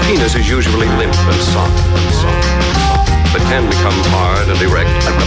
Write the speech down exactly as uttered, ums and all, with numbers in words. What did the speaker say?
penis is usually limp and soft, soft, soft, but can become hard and erect